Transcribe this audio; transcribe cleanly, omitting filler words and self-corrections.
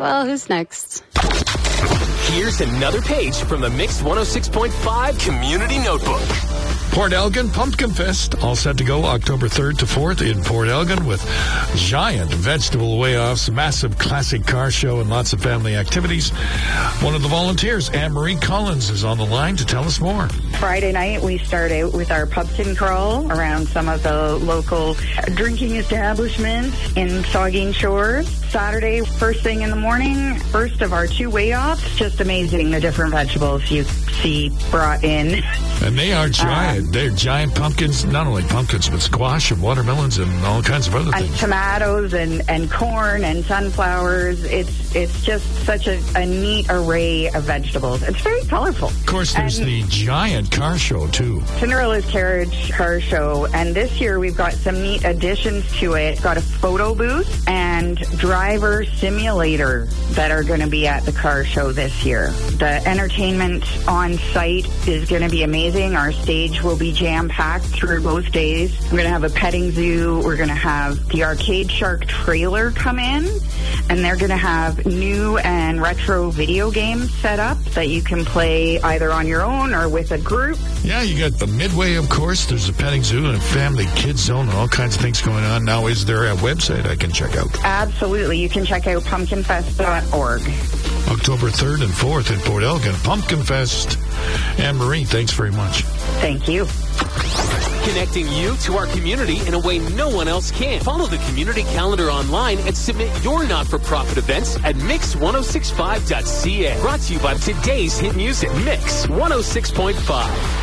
Well, who's next? Here's another page from the Mix 106.5 Community Notebook. Port Elgin Pumpkin Fest, all set to go October 3rd to 4th in Port Elgin with giant vegetable weigh-offs, massive classic car show, and lots of family activities. One of the volunteers, Anne-Marie Collins, is on the line to tell us more. Friday night, we start out with our pumpkin crawl around some of the local drinking establishments in Saugeen Shores. Saturday, first thing in the morning, first of our 2 weigh-offs. Just amazing the different vegetables you see brought in. And they are giant. They're giant pumpkins, not only pumpkins, but squash and watermelons and all kinds of other things. And tomatoes and corn and sunflowers. It's just such a neat array of vegetables. It's very colorful. Of course, there's the giant car show, too. Cinderella's Carriage Car Show. And this year, we've got some neat additions to it. Got a photo booth and driver simulator that are going to be at the car show this year. The entertainment on site is going to be amazing. Our stage will be jam-packed through both days. We're going to have a petting zoo. We're going to have the Arcade Shark trailer come in, and they're going to have new and retro video games set up that you can play either on your own or with a group. Yeah, you got the Midway, of course. There's a petting zoo and a family kids zone and all kinds of things going on. Now, is there a website I can check out? Absolutely. You can check out pumpkinfest.org. October 3rd and 4th in Port Elgin. Pumpkin Fest. Anne-Marie, thanks very much. Thank you. Connecting you to our community in a way no one else can. Follow the community calendar online and submit your not-for-profit events at mix1065.ca. Brought to you by today's hit music, Mix 106.5.